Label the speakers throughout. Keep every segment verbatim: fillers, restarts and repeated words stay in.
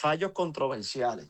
Speaker 1: fallos controversiales.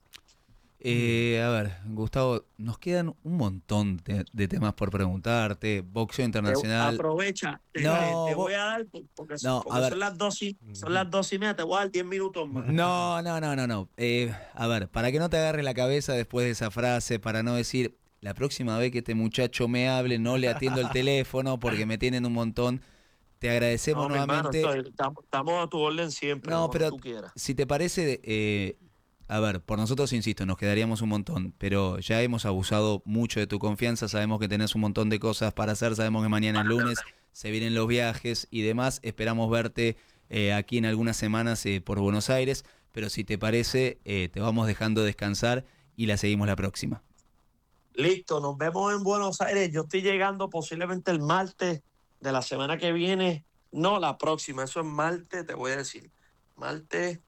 Speaker 2: Eh, a ver, Gustavo, nos quedan un montón de, de temas por preguntarte. Boxeo internacional.
Speaker 1: Te, aprovecha, te,
Speaker 2: No,
Speaker 1: te
Speaker 2: vos-
Speaker 1: voy a dar, porque,
Speaker 2: No,
Speaker 1: porque
Speaker 2: a ver.
Speaker 1: son las dos y, son las dos y media, te voy a dar diez minutos más.
Speaker 2: No, no, no, no, no. Eh, a ver, para que no te agarre la cabeza después de esa frase, para no decir, la próxima vez que este muchacho me hable, no le atiendo el teléfono porque me tienen un montón. Te agradecemos
Speaker 1: No, mi hermano,
Speaker 2: nuevamente.
Speaker 1: estoy- estamos, estamos a tu orden siempre,
Speaker 2: No,
Speaker 1: cuando
Speaker 2: pero
Speaker 1: tú quieras.
Speaker 2: si te parece, eh, a ver, por nosotros, insisto, nos quedaríamos un montón, pero ya hemos abusado mucho de tu confianza, sabemos que tenés un montón de cosas para hacer, sabemos que mañana es lunes, se vienen los viajes y demás, esperamos verte eh, aquí en algunas semanas eh, por Buenos Aires, pero si te parece, eh, te vamos dejando descansar y la seguimos la próxima.
Speaker 1: Listo, nos vemos en Buenos Aires. Yo estoy llegando posiblemente el martes de la semana que viene. No, la próxima, eso es martes, te voy a decir. Martes,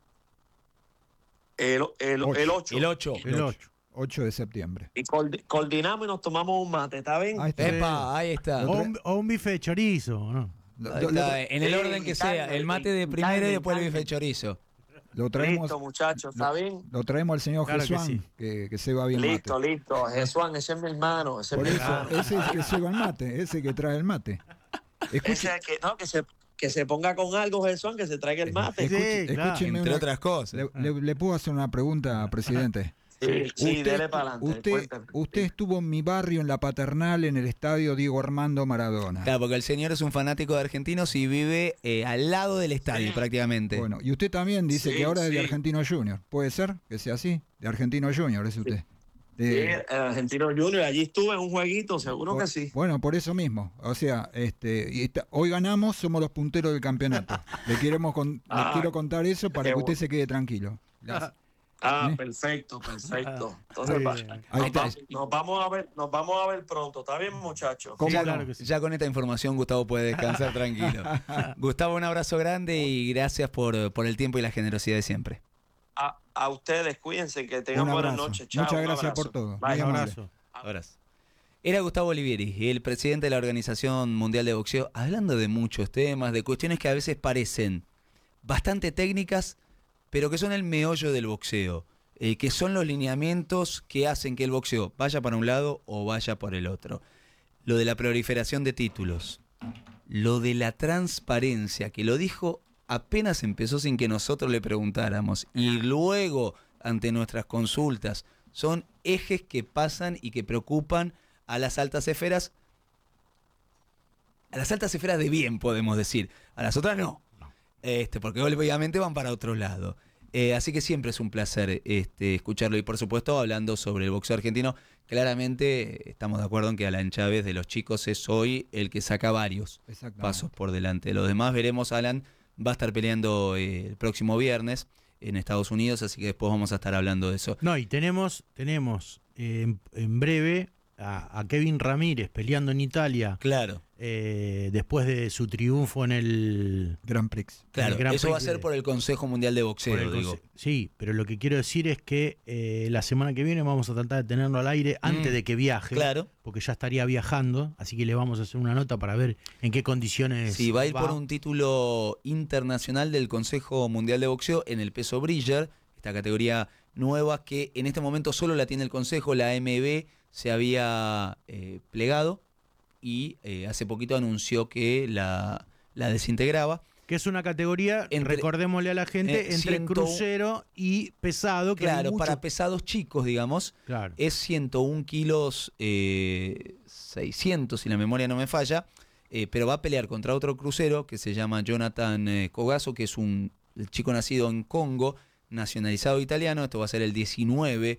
Speaker 1: el, el, el ocho.
Speaker 2: El ocho.
Speaker 3: El ocho. ocho de septiembre.
Speaker 1: Y coordi- coordinamos y nos tomamos un mate, ¿está bien?
Speaker 3: Ahí está.
Speaker 2: Epa, ahí está.
Speaker 3: Lo
Speaker 4: O
Speaker 3: tra-
Speaker 4: un, o un bife de chorizo, ¿no?
Speaker 3: Lo,
Speaker 2: Ahí
Speaker 3: lo-
Speaker 2: está,
Speaker 3: lo-
Speaker 2: en el
Speaker 1: Sí,
Speaker 2: orden que sea,
Speaker 1: carne,
Speaker 2: el mate de
Speaker 1: sí,
Speaker 2: primero
Speaker 1: carne,
Speaker 2: y después el
Speaker 1: carne.
Speaker 2: bife de chorizo.
Speaker 3: lo traemos,
Speaker 1: Listo, muchachos, ¿está bien?
Speaker 3: lo traemos al señor
Speaker 4: Claro que
Speaker 3: Jesuán,
Speaker 4: sí.
Speaker 3: que, que se va bien
Speaker 1: Listo,
Speaker 3: mate.
Speaker 1: listo. Jesús, ese es mi hermano, ese es
Speaker 3: Por
Speaker 1: mi
Speaker 3: eso,
Speaker 1: hermano.
Speaker 3: ese es el que se va el mate, ese que trae el mate.
Speaker 1: Ese
Speaker 3: Escuche,
Speaker 1: es que, no, que se, que se ponga con algo, Jesús, que se traiga el mate.
Speaker 4: Sí,
Speaker 3: escuche-
Speaker 4: claro.
Speaker 3: escúcheme
Speaker 2: Entre
Speaker 3: una-
Speaker 2: otras cosas.
Speaker 3: le, le- le puedo hacer una pregunta, presidente.
Speaker 1: Sí, sí,
Speaker 3: Usted-
Speaker 1: dele para adelante.
Speaker 3: Usted,
Speaker 1: cuéntame.
Speaker 3: usted estuvo en mi barrio, en la Paternal, en el estadio Diego Armando Maradona.
Speaker 2: Claro, porque el señor es un fanático de Argentinos y vive eh, al lado del estadio
Speaker 1: Sí.
Speaker 2: prácticamente.
Speaker 3: Bueno, y usted también dice
Speaker 1: Sí,
Speaker 3: que ahora es de
Speaker 1: sí.
Speaker 3: Argentino Junior. ¿Puede ser que sea así? De Argentino Junior es usted.
Speaker 1: Sí,
Speaker 3: De-
Speaker 1: el Argentino Junior, allí estuve en un jueguito, seguro
Speaker 3: por-
Speaker 1: que sí.
Speaker 3: Bueno, por eso mismo. O sea, este, y esta- hoy ganamos, somos los punteros del campeonato. Le, queremos con- le
Speaker 1: Ah,
Speaker 3: quiero contar eso para
Speaker 1: qué
Speaker 3: que usted
Speaker 1: bueno.
Speaker 3: se quede tranquilo. Gracias.
Speaker 1: Ah,
Speaker 3: ¿Eh?
Speaker 1: perfecto, perfecto. Entonces,
Speaker 4: Muy
Speaker 1: va-
Speaker 4: bien.
Speaker 3: Ahí
Speaker 1: nos,
Speaker 3: está.
Speaker 1: vamos, nos vamos a ver, nos vamos a ver pronto. ¿Está bien, muchachos?
Speaker 3: ¿Cómo
Speaker 2: ya,
Speaker 3: no?
Speaker 4: claro que sí.
Speaker 2: ya con esta información Gustavo puede descansar tranquilo. Gustavo, un abrazo grande y gracias por, por el tiempo y la generosidad de siempre.
Speaker 1: A, a ustedes, cuídense, que tengan
Speaker 3: Un
Speaker 1: buenas
Speaker 3: abrazo.
Speaker 1: noches. Chao,
Speaker 3: Muchas
Speaker 1: un
Speaker 3: gracias
Speaker 1: abrazo.
Speaker 3: por todo.
Speaker 1: Bye.
Speaker 3: Muy
Speaker 4: Un
Speaker 3: amable.
Speaker 4: abrazo.
Speaker 2: Abrazo. Era Gustavo Olivieri, el presidente de la Organización Mundial de Boxeo, hablando de muchos temas, de cuestiones que a veces parecen bastante técnicas, pero que son el meollo del boxeo, eh, que son los lineamientos que hacen que el boxeo vaya para un lado o vaya por el otro. Lo de la proliferación de títulos, lo de la transparencia, que lo dijo apenas empezó sin que nosotros le preguntáramos, y luego ante nuestras consultas, son ejes que pasan y que preocupan a las altas esferas, a las altas esferas de bien, podemos decir, a las otras no, este, porque obviamente van para otro lado. Eh, así que siempre es un placer este, escucharlo y por supuesto hablando sobre el boxeo argentino, claramente estamos de acuerdo en que Alan Chávez de los chicos es hoy el que saca varios
Speaker 3: Exactamente.
Speaker 2: pasos por delante. Los demás veremos, Alan va a estar peleando eh, el próximo viernes en Estados Unidos, así que después vamos a estar hablando de eso.
Speaker 4: No, y tenemos, tenemos eh, en, en breve a, a Kevin Ramírez peleando en Italia
Speaker 2: Claro,
Speaker 4: eh, después de su triunfo en el...
Speaker 3: Grand Prix.
Speaker 2: claro,
Speaker 4: el Gran
Speaker 2: eso va a
Speaker 4: Prix
Speaker 2: ser
Speaker 4: de-
Speaker 2: por el Consejo Mundial de Boxeo,
Speaker 4: por el
Speaker 2: digo.
Speaker 4: conse- Sí, pero lo que quiero decir es que eh, la semana que viene vamos a tratar de tenerlo al aire antes
Speaker 2: Mm,
Speaker 4: de que viaje.
Speaker 2: Claro.
Speaker 4: Porque ya estaría viajando, así que le vamos a hacer una nota para ver en qué condiciones
Speaker 2: Sí, va a ir por un título internacional del Consejo Mundial de Boxeo en el peso Bridger, esta categoría nueva que en este momento solo la tiene el Consejo, la A M B se había eh, plegado y eh, hace poquito anunció que la, la desintegraba.
Speaker 4: Que es una categoría,
Speaker 2: Entre-
Speaker 4: recordémosle a la gente,
Speaker 2: eh,
Speaker 4: entre
Speaker 2: ciento-
Speaker 4: crucero y pesado. Que hay
Speaker 2: Claro,
Speaker 4: mucho-
Speaker 2: para pesados chicos, digamos,
Speaker 4: Claro.
Speaker 2: es ciento un kilos eh, seiscientos, si la memoria no me falla, eh, pero va a pelear contra otro crucero que se llama Jonathan eh, Cogaso, que es un el chico nacido en Congo, nacionalizado italiano. Esto va a ser el diecinueve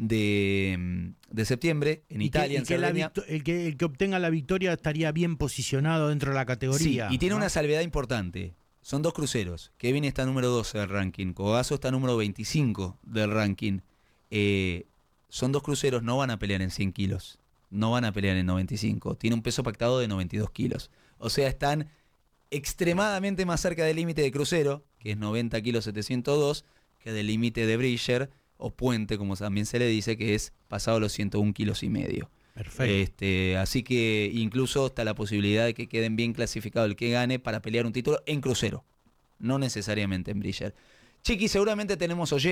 Speaker 2: de, mm, de septiembre en
Speaker 4: Y que-
Speaker 2: Italia,
Speaker 4: y
Speaker 2: en
Speaker 4: que la
Speaker 2: Cerdeña.
Speaker 4: victo- el, que, el que obtenga la victoria estaría bien posicionado dentro de la
Speaker 2: Sí,
Speaker 4: categoría.
Speaker 2: y tiene
Speaker 4: ¿no?
Speaker 2: una salvedad importante. Son dos cruceros. Kevin está número doce del ranking. Cogaso está número veinticinco del ranking. Eh, son dos cruceros, no van a pelear en cien kilos. No van a pelear en noventa y cinco. Tiene un peso pactado de noventa y dos kilos. O sea, están extremadamente más cerca del límite de crucero, que es noventa kilos setecientos dos, que del límite de Bridger, o puente, como también se le dice, que es pasado los ciento un kilos y medio.
Speaker 4: Perfecto.
Speaker 2: Este, así que incluso está la posibilidad de que queden bien clasificado el que gane para pelear un título en crucero, no necesariamente en Bridger. Chiqui, seguramente tenemos oyentes.